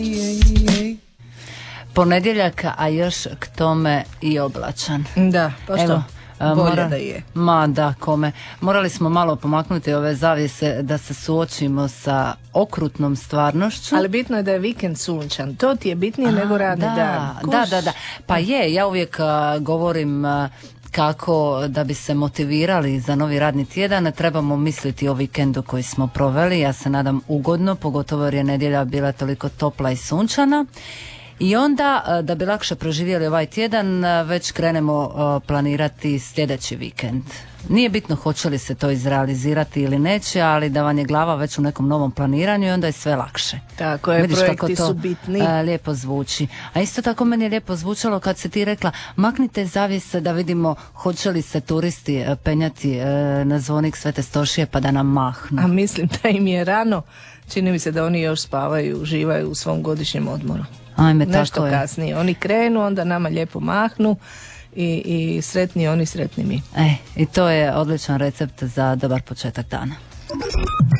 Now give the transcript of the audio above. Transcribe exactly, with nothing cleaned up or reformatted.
Ponedjeljak, a još k tome i oblačan. Da, pa što? Evo, bolje mora, da je. Ma da, kome. Morali smo malo pomaknuti ove zavjese da se suočimo sa okrutnom stvarnošću. Ali bitno je da je vikend sunčan. To ti je bitnije a, nego radni da, dan. Kuš? Da, da, da. Pa je, ja uvijek uh, govorim uh, kako da bi se motivirali za novi radni tjedan trebamo misliti o vikendu koji smo proveli. Ja se nadam ugodno, pogotovo jer je nedjelja bila toliko topla i sunčana. I onda, da bi lakše proživjeli ovaj tjedan, već krenemo planirati sljedeći vikend. Nije bitno hoće li se to izrealizirati ili neće, ali da vam je glava već u nekom novom planiranju i onda je sve lakše. Tako je, vidiš projekti to, su bitni. A, lijepo zvuči. A isto tako meni je lijepo zvučalo kad si ti rekla maknite zavjese da vidimo hoće li se turisti penjati e, na zvonik Svete Stošije pa da nam mahnu. A mislim da im je rano. Čini mi se da oni još spavaju, uživaju u svom godišnjem odmoru. Ajme, nešto tako je. Kasnije. Oni krenu, onda nama lijepo mahnu i, i sretni oni, sretni mi. E, i to je odličan recept za dobar početak dana.